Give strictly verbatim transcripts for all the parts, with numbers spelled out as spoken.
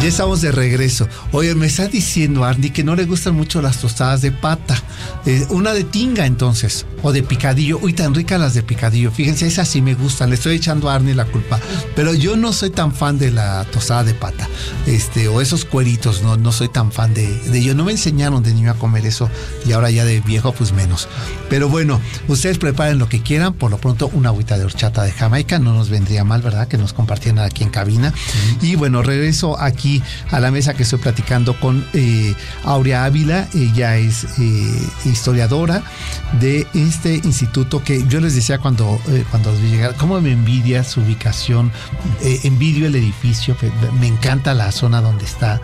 Ya estamos de regreso. Oye, me está diciendo Arnie que no le gustan mucho las tostadas de pata. Eh, una de tinga entonces, o de picadillo. Uy, tan ricas las de picadillo. Fíjense, esas sí me gustan. Le estoy echando a Arnie la culpa. Pero yo no soy tan fan de la tostada de pata. Este, o esos cueritos, no, no soy tan fan de, de ellos. No me enseñaron de niño a comer eso y ahora ya de viejo, pues menos. Pero bueno, ustedes preparen lo que quieran. Por lo pronto, una agüita de horchata de Jamaica. No nos vendría mal, ¿verdad? Que nos compartieran aquí en cabina. Uh-huh. Y bueno, regreso aquí a la mesa que estoy platicando con eh, Aurea Ávila. Ella es eh, historiadora de este instituto que yo les decía cuando, eh, cuando los vi llegar, cómo me envidia su ubicación, eh, envidio el edificio, me encanta la zona donde está,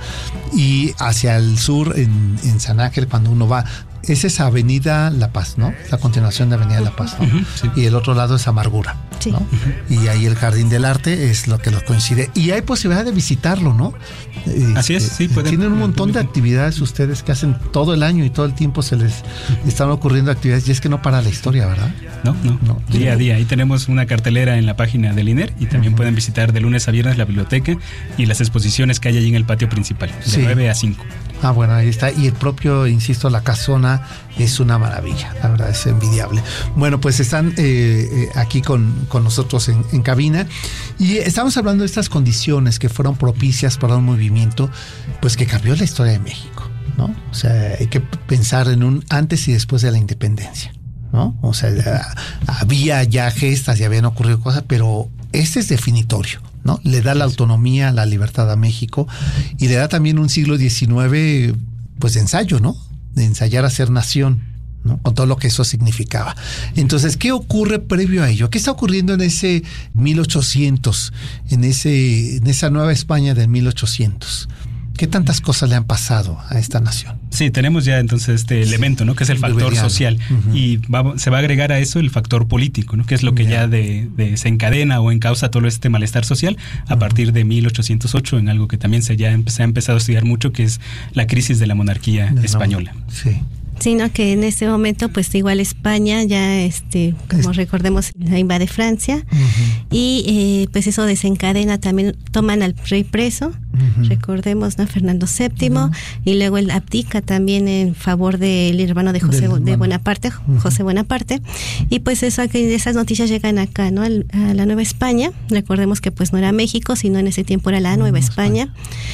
y hacia el sur en, en San Ángel, cuando uno va, es esa Avenida La Paz, ¿no? La continuación de Avenida La Paz, ¿no? Uh-huh, sí. Y el otro lado es Amargura, sí, ¿no? Uh-huh. Y ahí el Jardín del Arte es lo que los coincide. Y hay posibilidad de visitarlo, ¿no? Así es, sí. Pueden, tienen un montón de actividades ustedes que hacen todo el año y todo el tiempo se les están ocurriendo actividades, y es que no para la historia, ¿verdad? No, no, no. Día a día. Ahí tenemos una cartelera en la página del I N E R y también uh-huh. pueden visitar de lunes a viernes la biblioteca y las exposiciones que hay allí en el patio principal, de sí. nueve a cinco. Ah, bueno, ahí está. Y el propio, insisto, la casona es una maravilla, la verdad es envidiable. Bueno, pues están eh, eh, aquí con, con nosotros en, en cabina y estamos hablando de estas condiciones que fueron propicias para un movimiento pues que cambió la historia de México, ¿no? O sea, hay que pensar en un antes y después de la independencia, ¿no? O sea, había ya gestas y habían ocurrido cosas, pero este es definitorio, ¿no? Le da la autonomía, la libertad a México y le da también un siglo diecinueve pues de ensayo, ¿no? De ensayar a ser nación, ¿no? Con todo lo que eso significaba. Entonces, ¿qué ocurre previo a ello? ¿Qué está ocurriendo en ese mil ochocientos, en ese en esa Nueva España del mil ochocientos? ¿Qué tantas cosas le han pasado a esta nación? Sí, tenemos ya entonces este elemento, ¿no? Que es el factor Deberían. social. Uh-huh. Y va, se va a agregar a eso el factor político, ¿no? Que es lo que yeah. ya de, de, se encadena o encausa todo este malestar social a uh-huh. partir de mil ochocientos ocho, en algo que también se, ya se ha empezado a estudiar mucho, que es la crisis de la monarquía de española. No, sí. Sino que en este momento pues igual España ya este como recordemos la invade Francia uh-huh. y eh, pues eso desencadena también, toman al rey preso, uh-huh. recordemos, ¿no? Fernando séptimo, uh-huh. y luego él abdica también en favor del hermano de José de Bonaparte, uh-huh. José Bonaparte, y pues eso, esas noticias llegan acá, ¿no? Al, a la Nueva España. Recordemos que pues no era México, sino en ese tiempo era la uh-huh. Nueva España.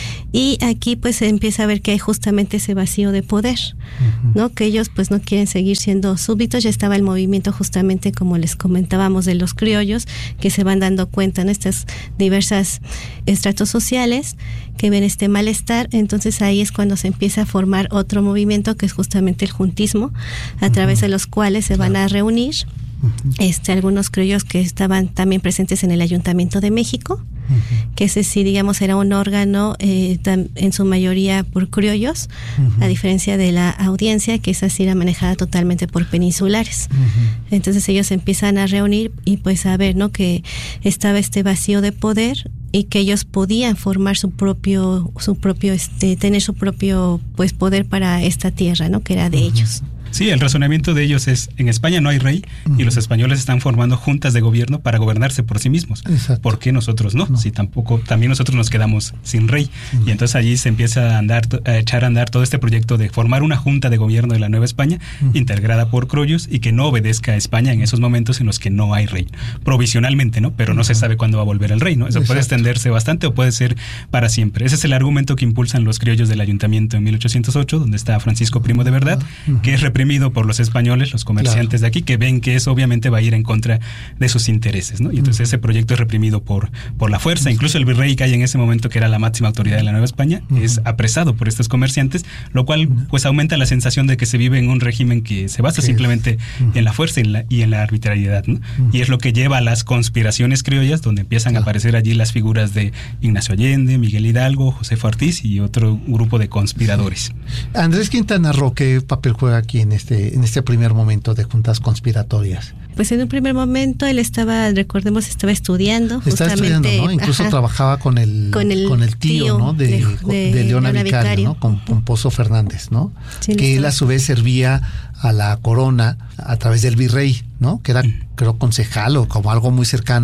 Y aquí pues se empieza a ver que hay justamente ese vacío de poder, uh-huh. ¿no? Que ellos pues no quieren seguir siendo súbditos. Ya estaba el movimiento justamente, como les comentábamos, de los criollos, que se van dando cuenta en estas diversas estratos sociales que ven este malestar. Entonces ahí es cuando se empieza a formar otro movimiento, que es justamente el juntismo, a uh-huh. través de los cuales se van a reunir Este, algunos criollos que estaban también presentes en el Ayuntamiento de México, uh-huh. que ese sí, digamos, era un órgano eh, tam, en su mayoría por criollos, uh-huh. a diferencia de la audiencia, que esa sí era manejada totalmente por peninsulares. Uh-huh. Entonces ellos empiezan a reunir y pues a ver, ¿no? Que estaba este vacío de poder y que ellos podían formar su propio, su propio, este, tener su propio pues poder para esta tierra, ¿no? Que era de uh-huh. ellos. Sí, el razonamiento de ellos es, en España no hay rey uh-huh. y los españoles están formando juntas de gobierno para gobernarse por sí mismos. Exacto. ¿Por qué nosotros no? no? Si tampoco, también nosotros nos quedamos sin rey. Uh-huh. Y entonces allí se empieza a andar, a echar a andar todo este proyecto de formar una junta de gobierno de la Nueva España, uh-huh. integrada por criollos y que no obedezca a España en esos momentos en los que no hay rey. Provisionalmente, ¿no? Pero no uh-huh. se sabe cuándo va a volver el rey, ¿no? Eso Exacto. puede extenderse bastante o puede ser para siempre. Ese es el argumento que impulsan los criollos del Ayuntamiento en mil ochocientos ocho, donde está Francisco Primo de Verdad, uh-huh. que es reprimido por los españoles, los comerciantes claro. de aquí, que ven que eso obviamente va a ir en contra de sus intereses, ¿no? Y entonces uh-huh. ese proyecto es reprimido por, por la fuerza. Uh-huh. Incluso el virrey que hay en ese momento, que era la máxima autoridad de la Nueva España, uh-huh. es apresado por estos comerciantes, lo cual uh-huh. pues aumenta la sensación de que se vive en un régimen que se basa simplemente uh-huh. en la fuerza y en la, y en la arbitrariedad, ¿no? Uh-huh. Y es lo que lleva a las conspiraciones criollas, donde empiezan uh-huh. a aparecer allí las figuras de Ignacio Allende, Miguel Hidalgo, Josefo Ortiz y otro grupo de conspiradores. Sí. Andrés Quintana Roo, ¿qué papel juega aquí en este, en este primer momento de juntas conspiratorias? Pues en un primer momento él estaba, recordemos, estaba estudiando. Estaba estudiando, ¿no? Incluso ajá, trabajaba con el, con el, con el tío, tío, ¿no? De, de, de, de Leona Vicario, Vicario, ¿no? Con Pomposo Fernández, ¿no? Sí, que él a su vez servía a la corona a través del virrey, ¿no? Que era, creo, concejal o como algo muy cercano a,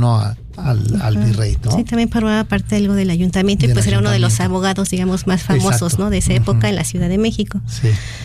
al, al virrey, ¿no? Sí, también formaba parte algo del ayuntamiento del y pues era uno de los abogados, digamos, más famosos, Exacto. ¿no? De esa época uh-huh. en la Ciudad de México. Sí.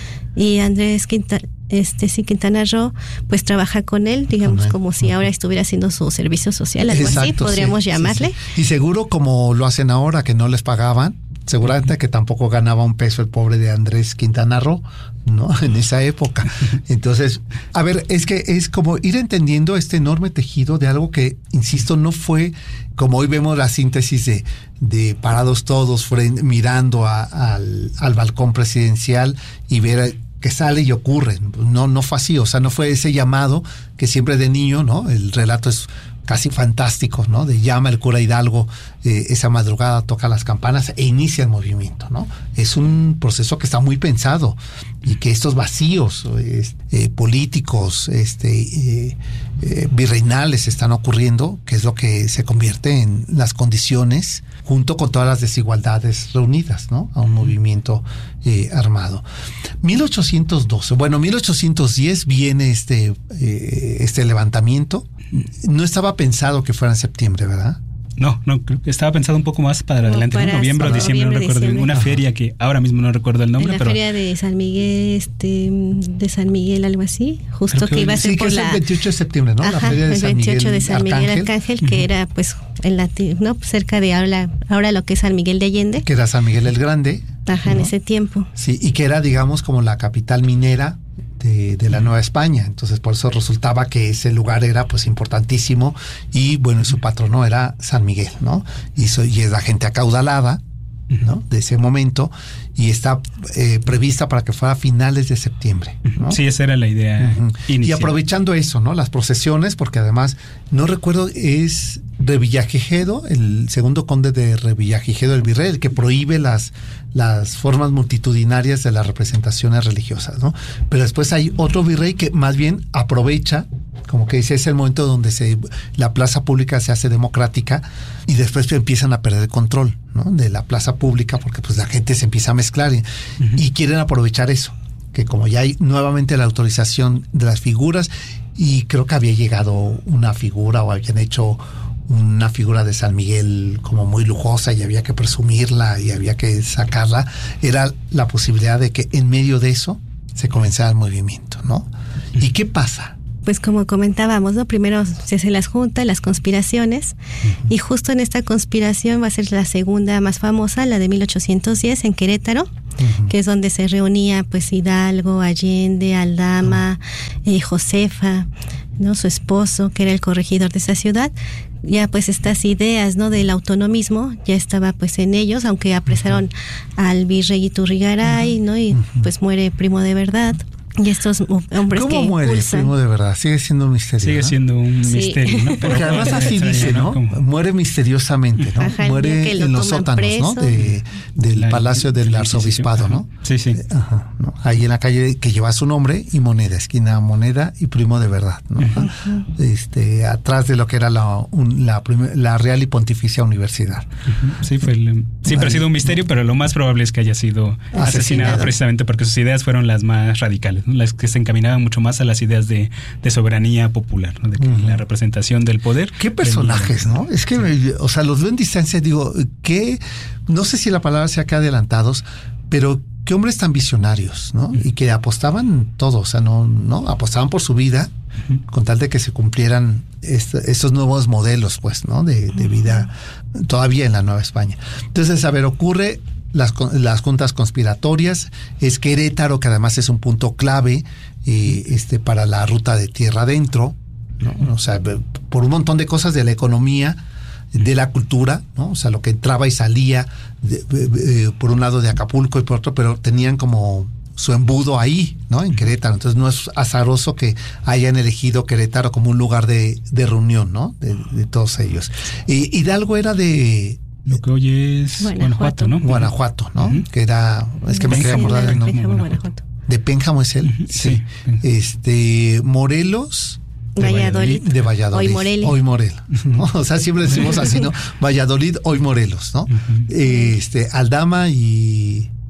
Y Andrés Quinta, este sí, Quintana Roo, pues trabaja con él, digamos, con él. como si uh-huh. ahora estuviera haciendo su servicio social, algo Exacto, así, podríamos sí, llamarle. Sí, sí. Y seguro como lo hacen ahora, que no les pagaban, seguramente que tampoco ganaba un peso el pobre de Andrés Quintana Roo, ¿no? En esa época. Entonces, a ver, es que es como ir entendiendo este enorme tejido de algo que, insisto, no fue como hoy vemos la síntesis de, de parados todos frente, mirando a, al, al balcón presidencial y ver que sale y ocurre. No, no fue así, o sea, no fue ese llamado que siempre de niño, ¿no? El relato es casi fantástico, ¿no? De llama el cura Hidalgo, eh, esa madrugada toca las campanas e inicia el movimiento, ¿no? Es un proceso que está muy pensado y que estos vacíos eh, políticos, este, eh, eh, virreinales están ocurriendo, que es lo que se convierte en las condiciones, junto con todas las desigualdades reunidas, ¿no? A un movimiento eh, armado. mil ochocientos doce, bueno, mil ochocientos diez viene este, eh, este levantamiento. No estaba pensado que fuera en septiembre, ¿verdad? No, no, estaba pensado un poco más para no, adelante, para ¿no? noviembre o diciembre, no recuerdo. Diciembre. Una Ajá. feria que ahora mismo no recuerdo el nombre, en la pero... feria de San Miguel, este, de San Miguel, algo así, justo que, que iba a ser sí, por que la... es el veintiocho de septiembre, ¿no? Ajá, la feria de el San veintiocho Miguel de San Miguel Arcángel, Arcángel que uh-huh. era, pues, en la, ¿no? cerca de ahora, ahora lo que es San Miguel de Allende. Que era San Miguel el Grande. Ajá, ¿no? En ese tiempo. Sí, y que era, digamos, como la capital minera De, de la Nueva España, entonces por eso resultaba que ese lugar era pues importantísimo y bueno, su patrono era San Miguel, ¿no? Y, so, y es la gente acaudalada, ¿no? De ese momento y está eh, prevista para que fuera a finales de septiembre, ¿no? Sí, esa era la idea uh-huh. inicial. Y aprovechando eso, ¿no? Las procesiones, porque además, no recuerdo, es Revillagigedo, el segundo conde de Revillagigedo, el virrey, el que prohíbe las, las formas multitudinarias de las representaciones religiosas, ¿no? Pero después hay otro virrey que más bien aprovecha, como que ese es el momento donde se, la plaza pública se hace democrática y después empiezan a perder el control, ¿no? De la plaza pública porque pues la gente se empieza a mezclar y, uh-huh. y quieren aprovechar eso, que como ya hay nuevamente la autorización de las figuras y creo que había llegado una figura o habían hecho una figura de San Miguel como muy lujosa y había que presumirla y había que sacarla, era la posibilidad de que en medio de eso se comenzara el movimiento, ¿no? Uh-huh. ¿Y qué pasa? Pues como comentábamos, ¿no? Primero se hacen las juntas, las conspiraciones, uh-huh. y justo en esta conspiración va a ser la segunda más famosa, la de mil ochocientos diez en Querétaro, uh-huh. que es donde se reunía pues Hidalgo, Allende, Aldama, uh-huh. eh, Josefa, ¿no? Su esposo, que era el corregidor de esa ciudad. Ya pues estas ideas, ¿no? Del autonomismo ya estaba pues en ellos, aunque apresaron uh-huh. al virrey Iturrigaray, uh-huh. ¿no? Y uh-huh. pues muere Primo de Verdad. Y estos hombres ¿Cómo que muere impulsan. Primo de Verdad? Sigue siendo un misterio. Sigue ¿no? siendo un sí. misterio, ¿no? Porque además así dice, ¿no? Muere misteriosamente, ¿no? Ajá, muere en los sótanos, preso. ¿no? De, del la, Palacio del Arzobispado, ¿no? Sí, sí. Ajá, ¿no? Ahí en la calle que lleva su nombre y Moneda, esquina Moneda y Primo de Verdad, ¿no? Ajá. Este, atrás de lo que era la, un, la, la Real y Pontificia Universidad. Ajá. Sí, fue el, siempre Ahí. ha sido un misterio, pero lo más probable es que haya sido asesinado, asesinado precisamente porque sus ideas fueron las más radicales, ¿no? Las que se encaminaban mucho más a las ideas de, de soberanía popular, ¿no? De que uh-huh. la representación del poder. ¿Qué personajes, no? Es que, o sea, los veo en distancia, digo, que no sé si la palabra sea que adelantados, pero qué hombres tan visionarios, ¿no? Uh-huh. Y que apostaban todo, o sea, no, no, apostaban por su vida uh-huh. con tal de que se cumplieran est- estos nuevos modelos, pues, ¿no? De, de vida uh-huh. todavía en la Nueva España. Entonces, a ver, ocurre las, las juntas conspiratorias, es Querétaro, que además es un punto clave eh, este, para la ruta de tierra adentro, ¿no? O sea, por un montón de cosas de la economía, de la cultura, ¿no? O sea, lo que entraba y salía de, de, de, por un lado de Acapulco y por otro, pero tenían como su embudo ahí, ¿no? En Querétaro. Entonces no es azaroso que hayan elegido Querétaro como un lugar de, de reunión, ¿no? De, de todos ellos. Y Hidalgo era de... Lo que hoy es Guanajuato, ¿no? Guanajuato, ¿no? Uh-huh. Que era... Es que me quería acordar del nombre. Guanajuato. De Pénjamo es él. Uh-huh. Sí. sí. Este... Morelos... De Valladolid. De Valladolid. Hoy Morelos. Hoy Morelos, ¿no? O sea, siempre decimos así, ¿no? Valladolid, hoy Morelos, ¿no? Uh-huh. Este, Aldama y...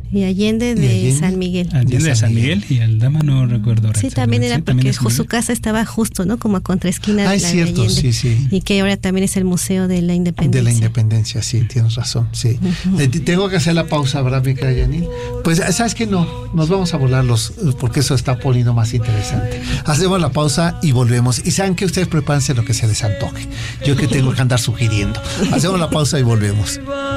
Y Allende de Allende? San Miguel. Allende de San Miguel y Aldama no recuerdo. Sí, también era sí, porque también su casa estaba justo, ¿no? Como a contraesquina ah, de es la cierto, de Allende. Sí, sí. Y que ahora también es el Museo de la Independencia. De la Independencia, sí, tienes razón, sí. Uh-huh. Eh, tengo que hacer la pausa, ¿verdad, mi querida Yanil? Pues, ¿sabes qué? No, nos vamos a volar los, porque eso está poniendo más interesante. Hacemos la pausa y volvemos. Y saben que ustedes prepárense lo que se les antoje. Yo que tengo que andar sugiriendo. Hacemos la pausa y volvemos.